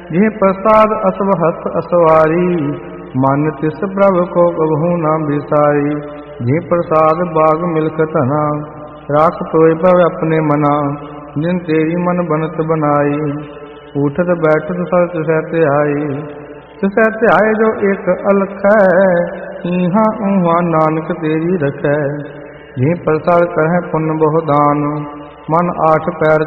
जिह प्रसाद असव हस असवारी, मन तिस प्रभ को कबहू न बिसारी। जिह प्रसाद बाग मिल्क धना, राख तोय भव अपने मना। जिन तेरी मन बनत बनाई, उठत बैठत सब तिसै ध्याई। तिसै ध्याए जो एक अलख है, इहाँ उहाँ नानक तेरी रखै। जिह प्रसाद करह पुण्य बहु दान, मन आठ पैर